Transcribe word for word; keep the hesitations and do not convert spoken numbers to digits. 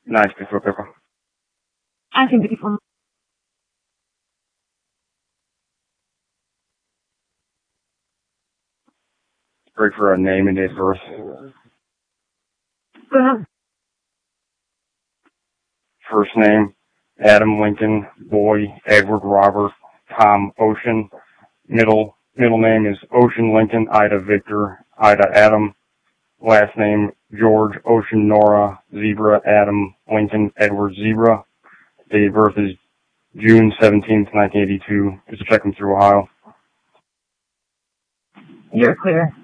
Nice before paper. Anche before. Great for a name and date of birth. Well, First name, Adam Lincoln. Boy, Edward Robert Tom Ocean. Middle middle name is Ocean Lincoln, Ida Victor, Ida Adam. Last name, George Ocean Nora Zebra Adam Lincoln Edward Zebra. Date of birth is June seventeenth, nineteen eighty-two. Just checking through Ohio. you're clear.